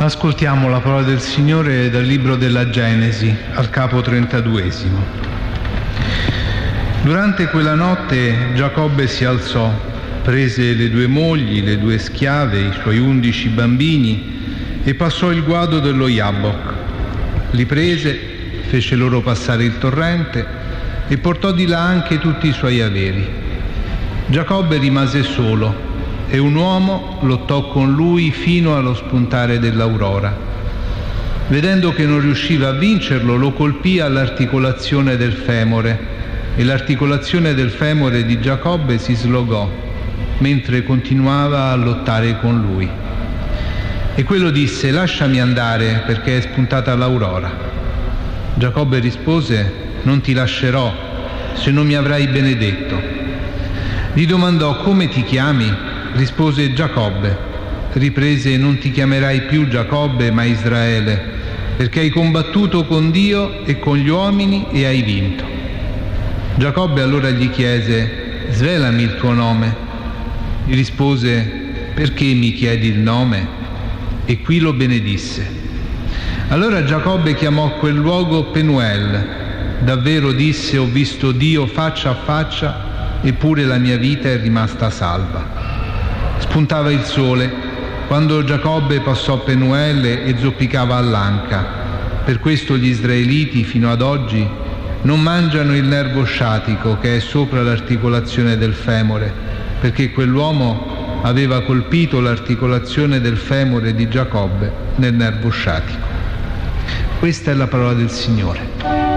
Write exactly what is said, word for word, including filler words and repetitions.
Ascoltiamo la parola del Signore dal libro della Genesi, al capo trentaduesimo. Durante quella notte Giacobbe si alzò, prese le due mogli, le due schiave, i suoi undici bambini e passò il guado dello Jabbok. Li prese, fece loro passare il torrente e portò di là anche tutti i suoi averi. Giacobbe rimase solo e un uomo lottò con lui fino allo spuntare dell'aurora. Vedendo che non riusciva a vincerlo, lo colpì all'articolazione del femore e l'articolazione del femore di Giacobbe si slogò mentre continuava a lottare con lui. E quello disse: lasciami andare perché è spuntata l'aurora. Giacobbe rispose: non ti lascerò se non mi avrai benedetto. Gli domandò: come ti chiami? Rispose: Giacobbe. Riprese: non ti chiamerai più Giacobbe ma Israele, perché hai combattuto con Dio e con gli uomini e hai vinto. Giacobbe allora gli chiese: svelami il tuo nome. Gli rispose: perché mi chiedi il nome? E qui lo benedisse. Allora Giacobbe chiamò quel luogo Penuel. Davvero disse: ho visto Dio faccia a faccia, eppure la mia vita è rimasta salva. Spuntava il sole quando Giacobbe passò Penuel e zoppicava all'anca. Per questo gli israeliti fino ad oggi non mangiano il nervo sciatico che è sopra l'articolazione del femore, perché quell'uomo aveva colpito l'articolazione del femore di Giacobbe nel nervo sciatico. Questa è la parola del Signore.